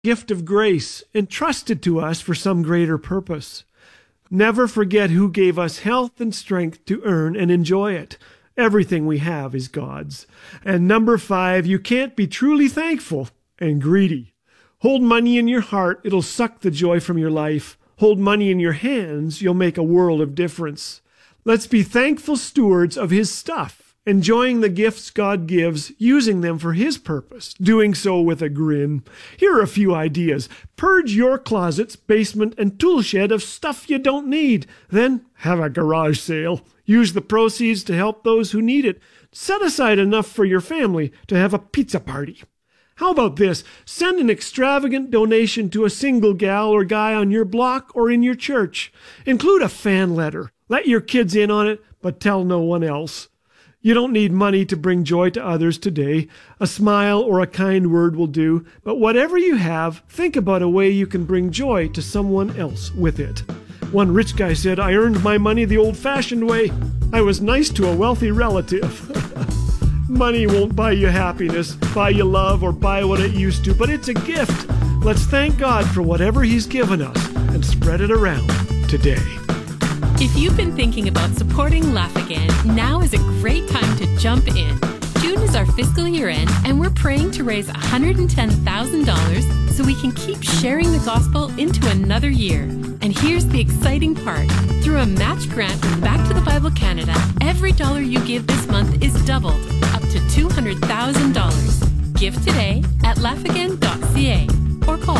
gift of grace entrusted to us for some greater purpose. Never forget who gave us health and strength to earn and enjoy it. Everything we have is God's. And number 5, you can't be truly thankful and greedy. Hold money in your heart, it'll suck the joy from your life. Hold money in your hands, you'll make a world of difference. Let's be thankful stewards of His stuff, enjoying the gifts God gives, using them for His purpose, doing so with a grin. Here are a few ideas. Purge your closets, basement, and tool shed of stuff you don't need. Then have a garage sale. Use the proceeds to help those who need it. Set aside enough for your family to have a pizza party. How about this? Send an extravagant donation to a single gal or guy on your block or in your church. Include a fan letter. Let your kids in on it, but tell no one else. You don't need money to bring joy to others today. A smile or a kind word will do. But whatever you have, think about a way you can bring joy to someone else with it. One rich guy said, "I earned my money the old-fashioned way. I was nice to a wealthy relative." Money won't buy you happiness, buy you love, or buy what it used to, but it's a gift. Let's thank God for whatever He's given us and spread it around today. If you've been thinking about supporting Laugh Again, now is a great time to jump in. June is our fiscal year end, and we're praying to raise $110,000 so we can keep sharing the gospel into another year. And here's the exciting part. Through a match grant with Back to the Bible Canada, every dollar you give this month is doubled, up to $200,000. Give today at laughagain.ca or call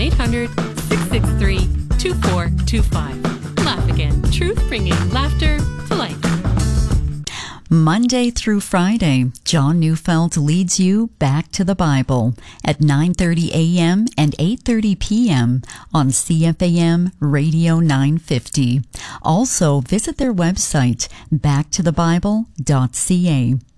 1-800-663-2425. Laugh Again, truth bringing laughter to life. Monday through Friday, John Neufeld leads you back to the Bible at 9:30 a.m. and 8:30 p.m. on CFAM Radio 950. Also, visit their website, backtothebible.ca.